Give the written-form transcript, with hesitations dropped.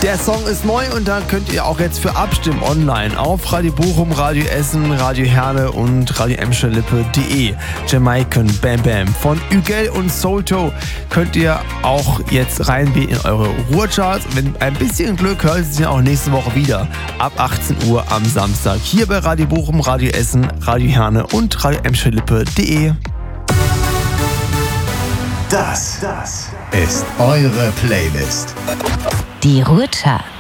Der Song ist neu und da könnt ihr auch jetzt für abstimmen online auf Radio Bochum, Radio Essen, Radio Herne und Radio Emscher-Lippe.de. Jamaican Bam Bam von Ügel und Solto könnt ihr auch jetzt reinwählen in eure Ruhrcharts. Wenn ein bisschen Glück hört ihr sie auch nächste Woche wieder ab 18 Uhr am Samstag hier bei Radio Bochum, Radio Essen, Radio Herne und Radio Emscher-Lippe.de. Das ist eure Playlist. Die Ruhrcharts.